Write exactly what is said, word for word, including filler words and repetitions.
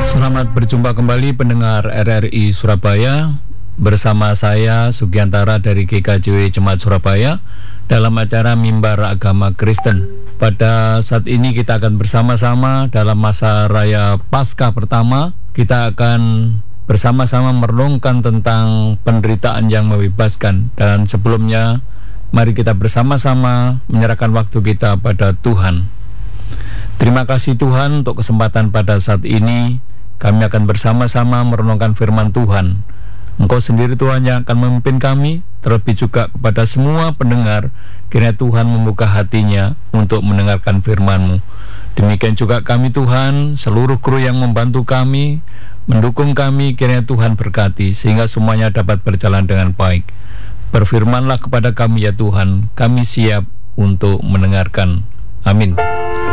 Selamat berjumpa kembali pendengar R R I Surabaya. Bersama saya Sugiantara dari G K J W Jemaat Surabaya dalam acara Mimbar Agama Kristen. Pada saat ini kita akan bersama-sama dalam masa raya Paskah pertama. Kita akan bersama-sama merenungkan tentang penderitaan yang membebaskan. Dan sebelumnya, mari kita bersama-sama menyerahkan waktu kita pada Tuhan. Terima kasih Tuhan untuk kesempatan pada saat ini. Kami akan bersama-sama merenungkan firman Tuhan. Engkau sendiri Tuhan yang akan memimpin kami, terlebih juga kepada semua pendengar, kiranya Tuhan membuka hatinya untuk mendengarkan firman-Mu. Demikian juga kami Tuhan, seluruh kru yang membantu kami, mendukung kami, kiranya Tuhan berkati, sehingga semuanya dapat berjalan dengan baik. Berfirmanlah kepada kami ya Tuhan, kami siap untuk mendengarkan. Amin.